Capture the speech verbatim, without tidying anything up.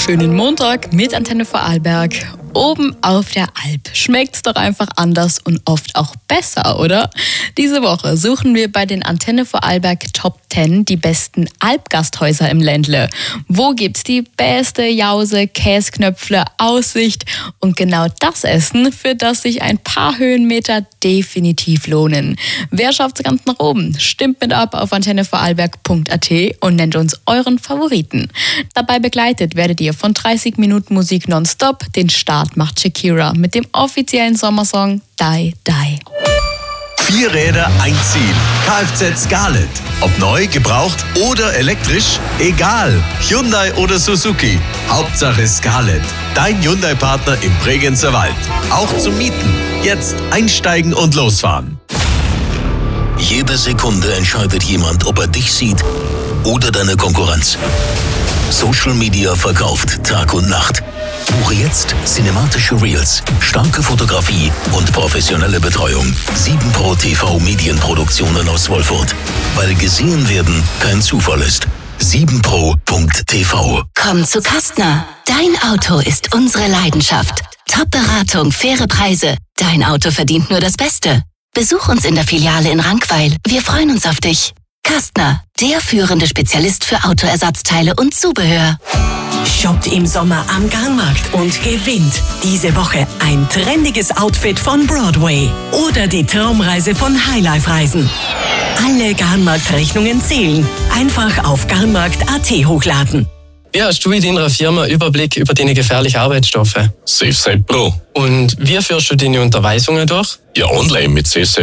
Schönen Montag mit Antenne Vorarlberg. Oben auf der Alp schmeckt's doch einfach anders und oft auch besser, oder? Diese Woche suchen wir bei den Antenne Vorarlberg Top zehn die besten Alpgasthäuser im Ländle. Wo gibt's die beste Jause, Käsknöpfle, Aussicht und genau das Essen, für das sich ein paar Höhenmeter definitiv lohnen. Wer schafft's ganz nach oben? Stimmt mit ab auf antenne vorarlberg punkt a t und nennt uns euren Favoriten. Dabei begleitet werdet ihr von dreißig Minuten Musik nonstop. Den Start macht Shakira mit dem offiziellen Sommersong Die Die. Vier Räder, ein Ziel. Kfz Scarlett. Ob neu, gebraucht oder elektrisch, egal. Hyundai oder Suzuki. Hauptsache Scarlett. Dein Hyundai-Partner im Bregenzer Wald. Auch zum Mieten. Jetzt einsteigen und losfahren. Jede Sekunde entscheidet jemand, ob er dich sieht oder deine Konkurrenz. Social Media verkauft Tag und Nacht. Buche jetzt cinematische Reels, starke Fotografie und professionelle Betreuung. sieben Pro T V Medienproduktionen aus Wolfurt. Weil gesehen werden kein Zufall ist. sieben pro punkt t v. Komm zu Kastner. Dein Auto ist unsere Leidenschaft. Top-Beratung, faire Preise. Dein Auto verdient nur das Beste. Besuch uns in der Filiale in Rankweil. Wir freuen uns auf dich. Kastner, der führende Spezialist für Autoersatzteile und Zubehör. Shoppt im Sommer am Garnmarkt und gewinnt diese Woche ein trendiges Outfit von Broadway oder die Traumreise von Highlife Reisen. Alle Garnmarkt-Rechnungen zählen. Einfach auf garnmarkt punkt a t hochladen. Wie hast du in deiner Firma Überblick über deine gefährlichen Arbeitsstoffe? SafeSite Pro. Und wie führst du deine Unterweisungen durch? Ja, online mit SafeSite